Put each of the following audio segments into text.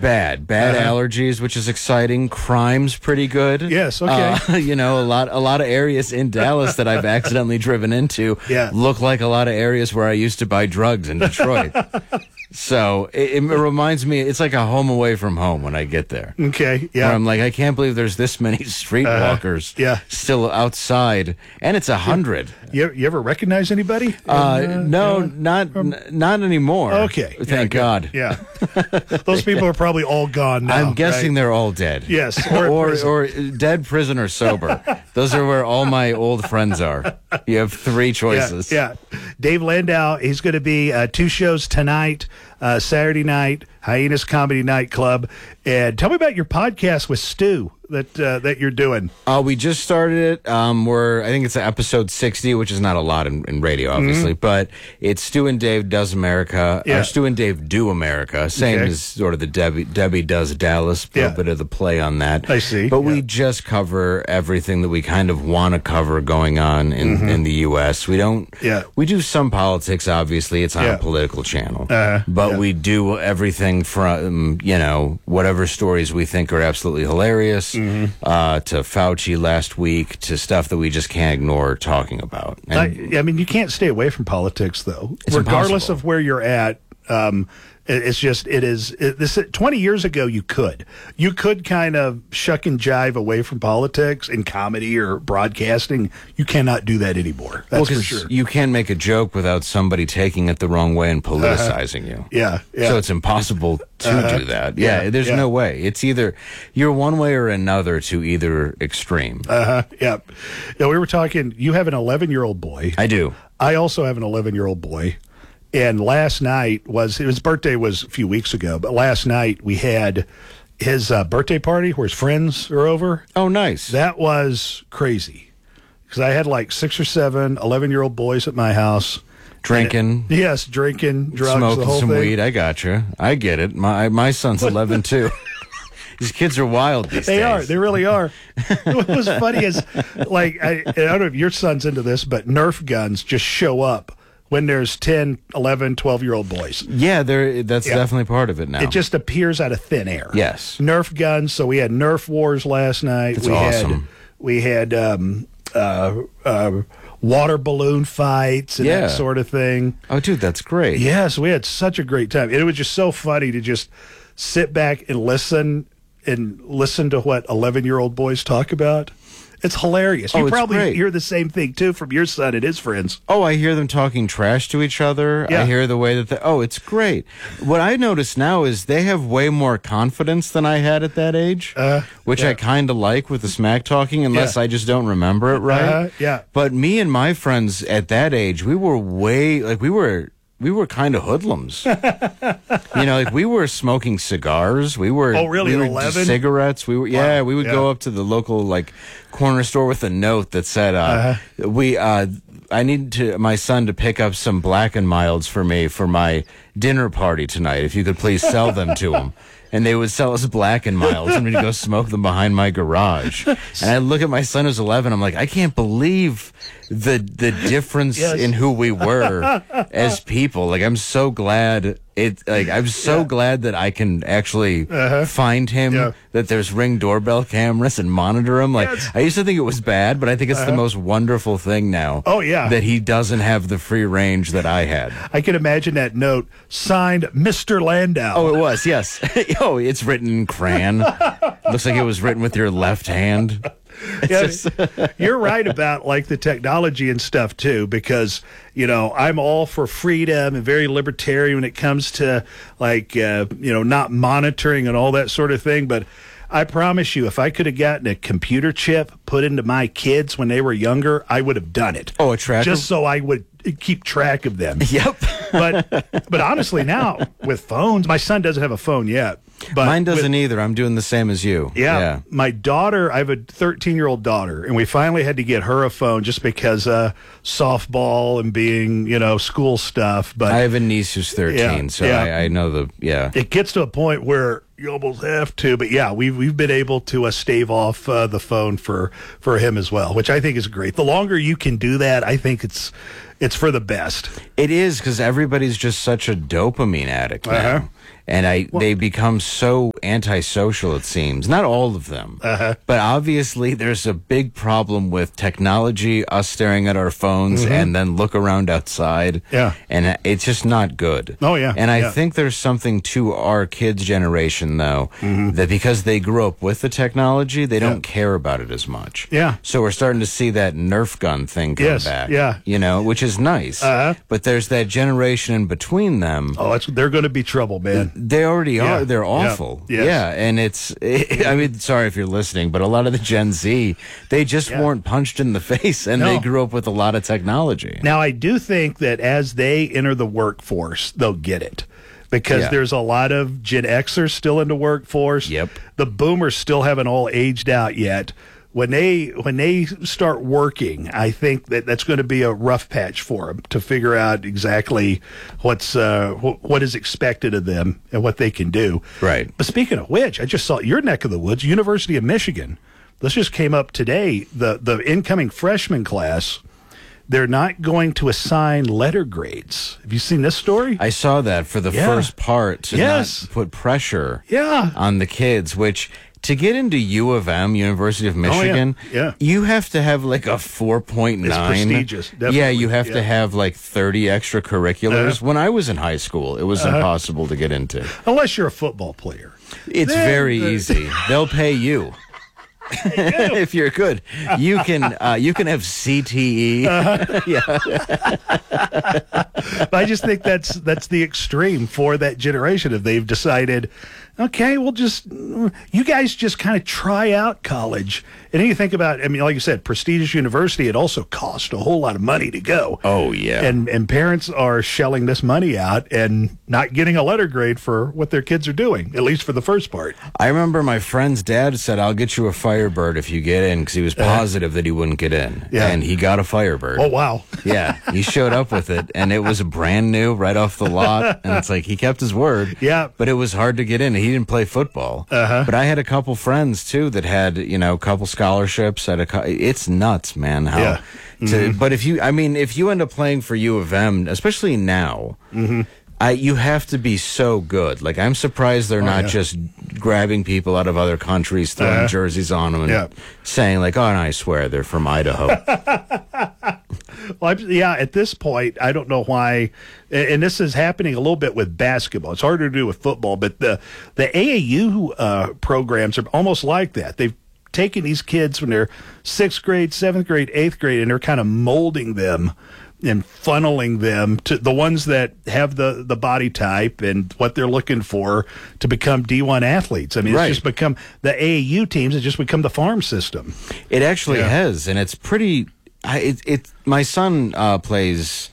bad allergies, which is exciting. Crime's pretty good. Yes, okay. A lot of areas in Dallas that I've accidentally driven into look like a lot of areas where I used to buy drugs in Detroit. So it reminds me, it's like a home away from home when I get there. Okay, yeah. Where I'm like, I can't believe there's this many streetwalkers still outside, and it's 100. You ever recognize anybody? No, not anymore. Okay. Thank God. Yeah. Those people are probably all gone now. I'm guessing they're all dead. Yes. Or dead, prison, or sober. Those are where all my old friends are. You have 3 choices. Yeah. Dave Landau, he's going to be 2 shows tonight, Saturday night, Hyenas Comedy Nightclub. And tell me about your podcast with Stu that you're doing. We just started it. I think it's episode 60, which is not a lot in radio, obviously, but it's Stu and Dave Does America, or Stu and Dave Do America, same as sort of the Debbie Does Dallas, a little bit of the play on that. I see. But we just cover everything that we kind of want to cover going on in the U.S. We don't. We do some politics, obviously. It's on a political channel, but we do everything from whatever stories we think are absolutely hilarious. To Fauci last week, to stuff that we just can't ignore talking about. And I mean, you can't stay away from politics, though. Regardless of where you're at, it's just, 20 years ago, you could kind of shuck and jive away from politics in comedy or broadcasting. You cannot do that anymore. That's for sure. You can't make a joke without somebody taking it the wrong way and politicizing you. Yeah. So it's impossible to do that. There's no way. It's either you're one way or another to either extreme. Yeah. We were talking, you have an 11-year-old boy. I do. I also have an 11-year-old boy. And last night his birthday was a few weeks ago, but last night we had his birthday party where his friends are over. Oh, nice. That was crazy because I had like 6 or 7 11-year-old boys at my house. Drinking. Yes, drinking, drugs, smoking the whole some thing. weed. I gotcha. I get it. My son's 11 too. These kids are wild these days. They are. They really are. What was funny is, like, I don't know if your son's into this, but Nerf guns just show up when there's 10, 11, 12-year-old boys. Yeah, that's definitely part of it now. It just appears out of thin air. Yes. Nerf guns. So we had Nerf wars last night. That's awesome. We had water balloon fights and that sort of thing. Oh, dude, that's great. Yes, we had such a great time. It was just so funny to just sit back and listen to what 11-year-old boys talk about. It's hilarious. You probably hear the same thing, too, from your son and his friends. Oh, I hear them talking trash to each other. Yeah. I hear the way that it's great. What I notice now is they have way more confidence than I had at that age, which I kind of like with the smack talking, unless I just don't remember it right. But me and my friends at that age, we were we were kind of hoodlums. We were smoking cigars. We were really? 11? Cigarettes. We were we would go up to the local corner store with a note that said I need my son to pick up some Black and Milds for me for my dinner party tonight. If you could please sell them to him. And they would sell us Black and Milds, and we'd go smoke them behind my garage. And I look at my son who's 11. I'm like, I can't believe the difference in who we were as people. Like, I'm so glad glad that I can actually find him. That there's Ring doorbell cameras and monitor him. Like, I used to think it was bad, but I think it's the most wonderful thing now. Oh yeah, that he doesn't have the free range that I had. I can imagine that note signed Mr. Landau. Oh, it was, yes. Oh, it's written in crayon. Looks like it was written with your left hand. You're right about the technology and stuff too, because I'm all for freedom and very libertarian when it comes to not monitoring and all that sort of thing. But I promise you, if I could have gotten a computer chip put into my kids when they were younger, I would have done it. Oh, a tracker? Just so I would keep track of them. Yep. But honestly, now with phones, my son doesn't have a phone yet. But mine doesn't either. I'm doing the same as you. Yeah. My daughter, I have a 13-year-old daughter, and we finally had to get her a phone just because softball and being, school stuff. But I have a niece who's 13, I know It gets to a point where you almost have to, but we've been able to stave off the phone for him as well, which I think is great. The longer you can do that, I think it's for the best. It is, because everybody's just such a dopamine addict now. And they become so antisocial, it seems. Not all of them. But obviously there's a big problem with technology, us staring at our phones and then look around outside. Yeah. And it's just not good. Oh, yeah. And I think there's something to our kids' generation, though, that because they grew up with the technology, they don't care about it as much. Yeah. So we're starting to see that Nerf gun thing come back. Yeah. You know, which is nice. But there's that generation in between them. Oh, they're going to be trouble, man. They already are. Yeah. They're awful. Yeah. Yes. Yeah. And I mean, sorry if you're listening, but a lot of the Gen Z, they just weren't punched in the face, and they grew up with a lot of technology. Now, I do think that as they enter the workforce, they'll get it. Because there's a lot of Gen Xers still in the workforce. Yep. The boomers still haven't all aged out yet. When they start working, I think that's going to be a rough patch for them to figure out exactly what is expected of them and what they can do. Right. But speaking of which, I just saw your neck of the woods, University of Michigan. This just came up today. The incoming freshman class, they're not going to assign letter grades. Have you seen this story? I saw that for the first part to not put pressure on the kids, which to get into U of M, University of Michigan, you have to have like a 4.9. It's prestigious, definitely. Yeah, you have to have like 30 extracurriculars. When I was in high school, it was impossible to get into. Unless you're a football player. It's very easy. They'll pay you. If you're good, you can have CTE. I just think that's the extreme for that generation. If they've decided, okay, you guys just kind of try out college. And then you think about, I mean, like you said, prestigious university, it also costs a whole lot of money to go. Oh, yeah. And parents are shelling this money out and not getting a letter grade for what their kids are doing, at least for the first part. I remember my friend's dad said, I'll get you a Firebird if you get in, because he was positive that he wouldn't get in. Yeah. And he got a Firebird. Oh, wow. Yeah, he showed up with it, and it was brand new right off the lot. And it's like, he kept his word. Yeah. But it was hard to get in. He didn't play football. But I had a couple friends, too, that had, a couple scholarships. It's nuts, man. But if you end up playing for U of M, especially now, you have to be so good. Like, I'm surprised they're not just grabbing people out of other countries, throwing jerseys on them, and saying like, "Oh, and I swear they're from Idaho." Well, at this point, I don't know why, and this is happening a little bit with basketball. It's harder to do with football, but the AAU programs are almost like that. They've taken these kids when they're 6th grade, 7th grade, 8th grade, and they're kind of molding them and funneling them to the ones that have the body type and what they're looking for to become D1 athletes. I mean, it's just become the AAU teams. It's just become the farm system. It actually has, and it's pretty. My son plays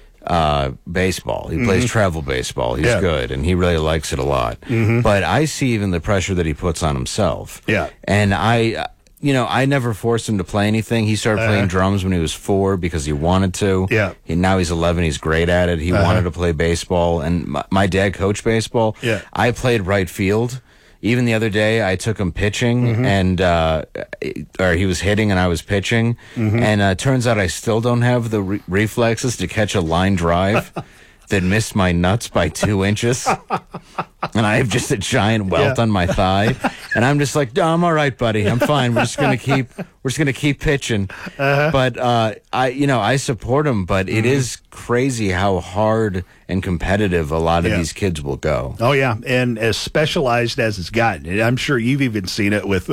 baseball. He plays travel baseball. He's good, and he really likes it a lot. But I see even the pressure that he puts on himself. Yeah. And I never forced him to play anything. He started playing drums when he was 4 because he wanted to. Yeah. And now he's 11. He's great at it. He wanted to play baseball, and my dad coached baseball. Yeah. I played right field. Even the other day, I took him pitching, and or he was hitting, and I was pitching. And turns out I still don't have the reflexes to catch a line drive that missed my nuts by 2 inches. And I have just a giant welt on my thigh. And I'm just like, "No, I'm all right, buddy. I'm fine. We're just gonna keep pitching." But I support him. But it is crazy how hard and competitive a lot of these kids will go. Oh yeah, and as specialized as it's gotten, and I'm sure you've even seen it with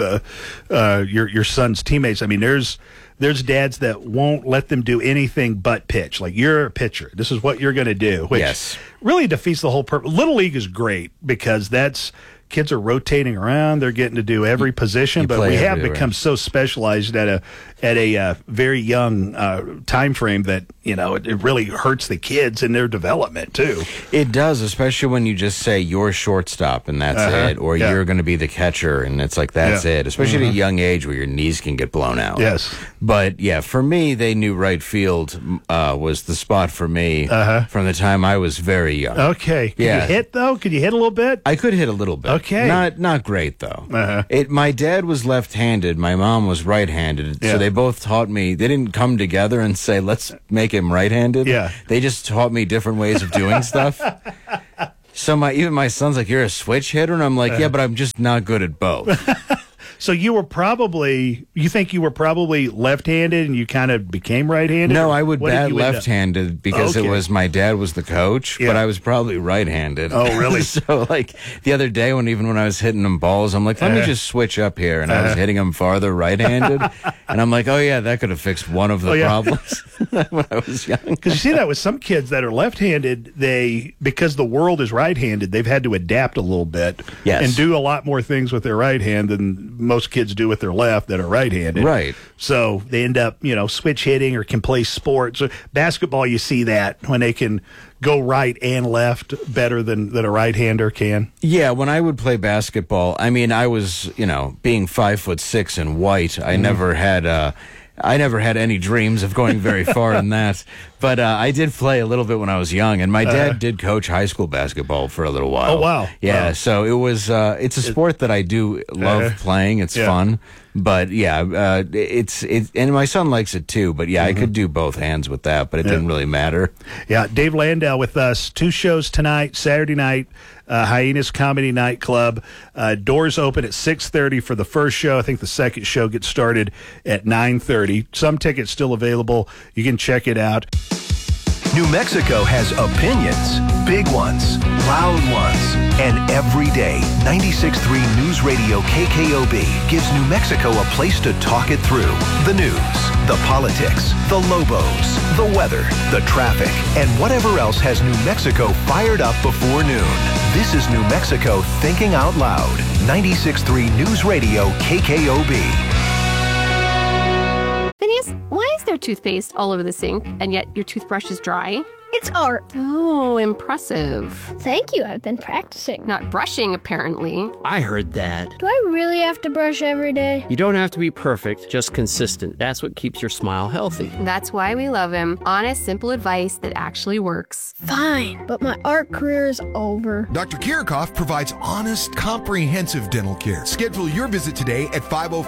your son's teammates. I mean, there's dads that won't let them do anything but pitch. Like, you're a pitcher. This is what you're going to do, which really defeats the whole purpose. Little League is great because kids are rotating around. They're getting to do every position, but we have become so specialized at a very young time frame that it really hurts the kids in their development too. It does, especially when you just say you're shortstop and that's it, or you're going to be the catcher and it's like that's it. Especially at a young age where your knees can get blown out. Yes, but for me, they knew right field was the spot for me from the time I was very young. Okay, can you hit though? Can you hit a little bit? I could hit a little bit. Okay, not great though. My dad was left-handed, my mom was right-handed, so they both taught me. They didn't come together and say let's make him right-handed. Yeah, they just taught me different ways of doing stuff. So even my son's like, "You're a switch hitter," and I'm like, "Yeah, but I'm just not good at both." So you think you were probably left-handed and you kind of became right-handed? No, I would bat left-handed because it was my dad was the coach, but I was probably right-handed. Oh, really? So like the other day when I was hitting them balls, I'm like, let me just switch up here. And I was hitting them farther right-handed. And I'm like, oh yeah, that could have fixed one of the problems when I was young. Because you see that with some kids that are left-handed, because the world is right-handed, they've had to adapt a little bit and do a lot more things with their right hand than most kids do with their left that are right-handed. Right. So they end up, switch hitting or can play sports. Basketball, you see that when they can go right and left better than a right-hander can. Yeah, when I would play basketball, I mean, I was, being 5'6" and white, I never had any dreams of going very far in that. But I did play a little bit when I was young, and my dad did coach high school basketball for a little while. Oh, wow. Yeah, wow. So it was, it's a sport that I do love playing. It's fun. But yeah, and my son likes it too. But yeah, I could do both hands with that, but it didn't really matter. Yeah, Dave Landau with us. 2 shows tonight, Saturday night, Hyenas Comedy Nightclub. Doors open at 6:30 for the first show. I think the second show gets started at 9:30. Some tickets still available. You can check it out. New Mexico has opinions, big ones, loud ones, and every day, 96.3 News Radio KKOB gives New Mexico a place to talk it through. The news, the politics, the Lobos, the weather, the traffic, and whatever else has New Mexico fired up before noon. This is New Mexico Thinking Out Loud. 96.3 News Radio KKOB. Phineas, why is there toothpaste all over the sink, and yet your toothbrush is dry? It's art. Oh, impressive. Thank you. I've been practicing. Not brushing, apparently. I heard that. Do I really have to brush every day? You don't have to be perfect, just consistent. That's what keeps your smile healthy. That's why we love him. Honest, simple advice that actually works. Fine, but my art career is over. Dr. Kirikoff provides honest, comprehensive dental care. Schedule your visit today at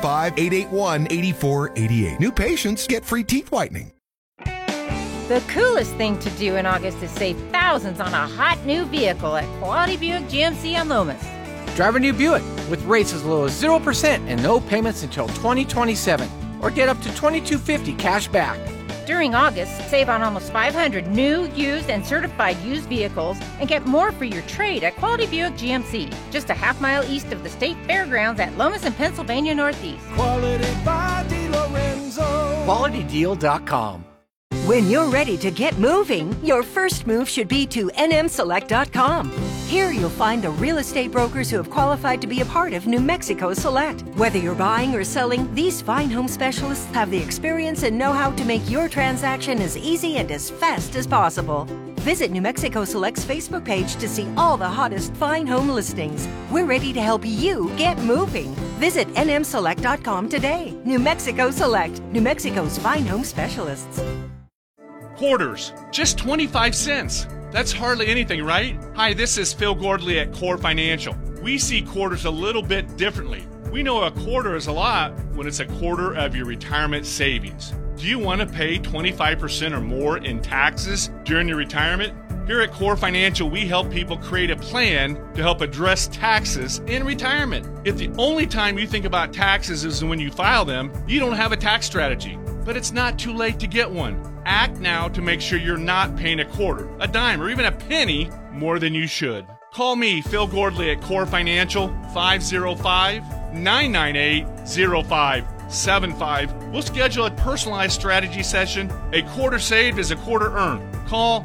505-881-8488. New patients get free teeth whitening. The coolest thing to do in August is save thousands on a hot new vehicle at Quality Buick GMC on Loomis. Drive a new Buick with rates as low as 0% and no payments until 2027. Or get up to $2,250 cash back. During August, save on almost 500 new, used, and certified used vehicles and get more for your trade at Quality Buick GMC, just a half-mile east of the state fairgrounds at Lomas and Pennsylvania Northeast. Quality by DeLorenzo. QualityDeal.com. When you're ready to get moving, your first move should be to nmselect.com. Here you'll find the real estate brokers who have qualified to be a part of New Mexico Select. Whether you're buying or selling, these fine home specialists have the experience and know-how to make your transaction as easy and as fast as possible. Visit New Mexico Select's Facebook page to see all the hottest fine home listings. We're ready to help you get moving. Visit nmselect.com today. New Mexico Select, New Mexico's fine home specialists. Quarters, just 25 cents. That's hardly anything, right? Hi, this is Phil Gordley at Core Financial. We see quarters a little bit differently. We know a quarter is a lot when it's a quarter of your retirement savings. Do you want to pay 25% or more in taxes during your retirement? Here at Core Financial, we help people create a plan to help address taxes in retirement. If the only time you think about taxes is when you file them, you don't have a tax strategy. But it's not too late to get one. Act now to make sure you're not paying a quarter, a dime, or even a penny more than you should. Call me, Phil Gordley, at Core Financial, 505-998-0575. We'll schedule a personalized strategy session. A quarter saved is a quarter earned. Call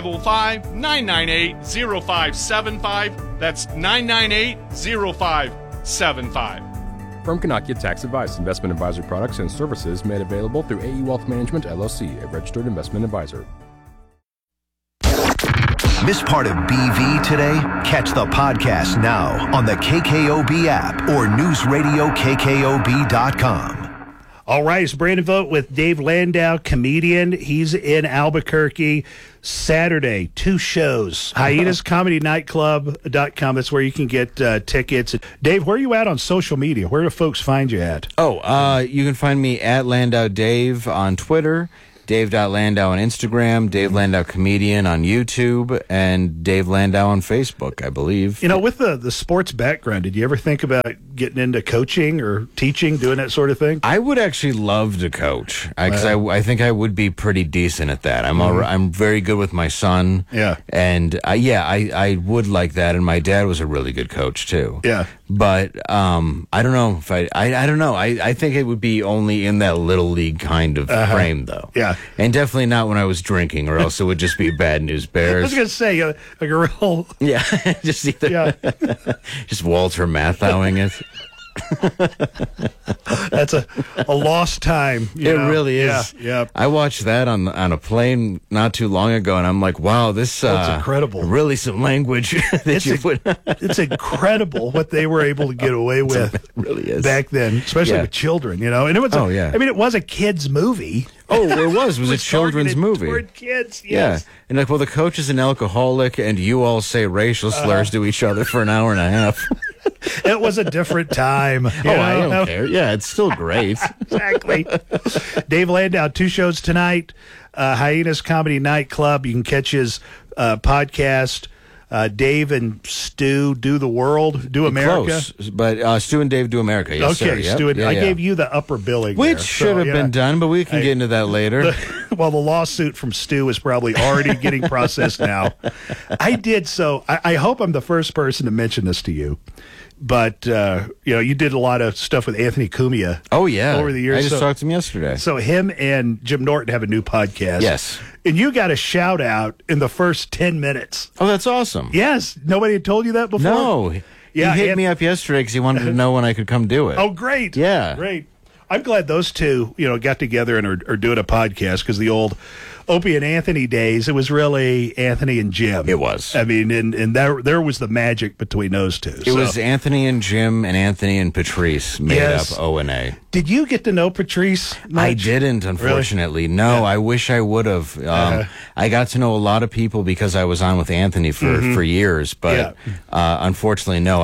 505-998-0575. That's 998-0575. Firm cannot give tax advice. Investment advisory products and services made available through AE Wealth Management, LLC, a registered investment advisor. Miss part of BV today? Catch the podcast now on the KKOB app or newsradiokkob.com. All right, it's Brandon Vogt with Dave Landau, comedian. He's in Albuquerque. Saturday, 2 shows. HyenasComedyNightclub.com. That's where you can get tickets. Dave, where are you at on social media? Where do folks find you at? You can find me at Landau Dave on Twitter. Dave.Landau on Instagram, Dave Landau Comedian on YouTube, and Dave Landau on Facebook, I believe. You know, with the sports background, did you ever think about getting into coaching or teaching, doing that sort of thing? I would actually love to coach because I think I would be pretty decent at that. I'm very good with my son. Yeah. And I would like that. And my dad was a really good coach too. Yeah. But I don't know if I don't know. I think it would be only in that little league kind of frame though. Yeah. And definitely not when I was drinking, or else it would just be Bad News Bears. I was going to say, like a real... Yeah. Just either just Walter Matthauing it. That's a lost time. It really is. Yeah. I watched that on a plane not too long ago, and I'm like, wow, this that's incredible. Really, some language that you put. It's incredible what they were able to get away with. It really is back then, especially with children. You know, and it was. I mean, it was a kids' movie. Oh, it was. It was a children's movie. Toward kids. Yes. Yeah, and like, well, the coach is an alcoholic, and you all say racial slurs to each other for an hour and a half. It was a different time. I don't care. Yeah, it's still great. Exactly. Dave Landau, 2 shows tonight. Hyenas Comedy Nightclub. You can catch his podcast. Dave and Stu do the world, do America. Close, but Stu and Dave do America. Yes, okay, sir. Yep. Stu and I gave you the upper billing, which should have been done, but we can get into that later. The lawsuit from Stu is probably already getting processed now. I did so. I hope I'm the first person to mention this to you. But, you did a lot of stuff with Anthony Cumia. Oh, yeah. Over the years. I just talked to him yesterday. So him and Jim Norton have a new podcast. Yes. And you got a shout out in the first 10 minutes. Oh, that's awesome. Yes. Nobody had told you that before? No. He hit me up yesterday because he wanted to know when I could come do it. Oh, great. Yeah. Great. I'm glad those two, got together and are doing a podcast, because the old Opie and Anthony days, it was really Anthony and Jim. It was. I mean, and there was the magic between those two. It was Anthony and Jim and Anthony and Patrice made up O&A. Did you get to know Patrice much? I didn't, unfortunately. Really? No, I wish I would have. I got to know a lot of people because I was on with Anthony for years, but unfortunately, no.